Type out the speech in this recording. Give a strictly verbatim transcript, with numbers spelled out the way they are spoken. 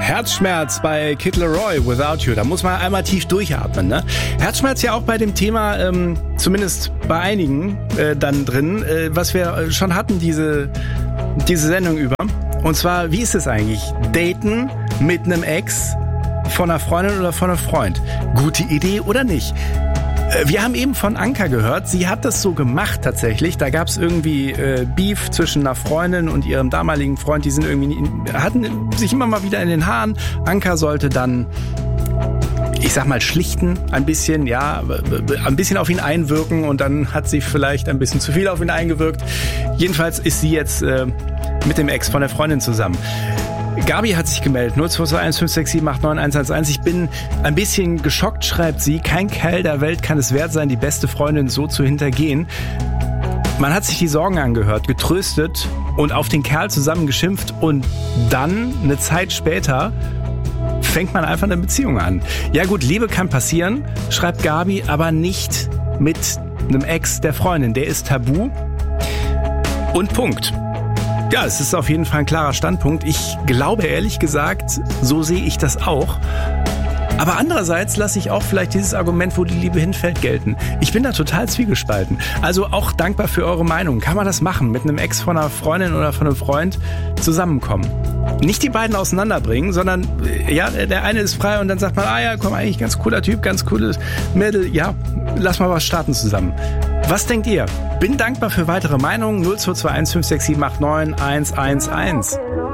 Herzschmerz bei Kid Laroi, Without You. Da muss man einmal tief durchatmen, ne? Herzschmerz ja auch bei dem Thema, ähm, zumindest bei einigen äh, dann drin, äh, was wir schon hatten, diese, diese Sendung über. Und zwar, wie ist es eigentlich? Daten mit einem Ex von einer Freundin oder von einem Freund? Gute Idee oder nicht? Wir haben eben von Anka gehört, sie hat das so gemacht tatsächlich. Da gab es irgendwie äh, Beef zwischen einer Freundin und ihrem damaligen Freund. Die sind irgendwie hatten sich immer mal wieder in den Haaren. Anka sollte dann, ich sag mal, schlichten ein bisschen, ja, ein bisschen auf ihn einwirken und dann hat sie vielleicht ein bisschen zu viel auf ihn eingewirkt. Jedenfalls ist sie jetzt äh, mit dem Ex von der Freundin zusammen. Gabi hat sich gemeldet, null zwei zwei eins fünf sechs sieben acht neun eins eins eins. Ich bin ein bisschen geschockt, schreibt sie. Kein Kerl der Welt kann es wert sein, die beste Freundin so zu hintergehen. Man hat sich die Sorgen angehört, getröstet und auf den Kerl zusammen geschimpft und dann, eine Zeit später, fängt man einfach eine Beziehung an. Ja gut, Liebe kann passieren, schreibt Gabi, aber nicht mit einem Ex der Freundin. Der ist tabu und Punkt. Ja, es ist auf jeden Fall ein klarer Standpunkt. Ich glaube ehrlich gesagt, so sehe ich das auch. Aber andererseits lasse ich auch vielleicht dieses Argument, wo die Liebe hinfällt, gelten. Ich bin da total zwiegespalten. Also auch dankbar für eure Meinung. Kann man das machen, mit einem Ex von einer Freundin oder von einem Freund zusammenkommen? Nicht die beiden auseinanderbringen, sondern ja, der eine ist frei und dann sagt man, ah ja, komm, eigentlich ganz cooler Typ, ganz cooles Mädel, ja, lass mal was starten zusammen. Was denkt ihr? Bin dankbar für weitere Meinungen. null zwei zwei eins fünf sechs sieben acht neun eins eins eins.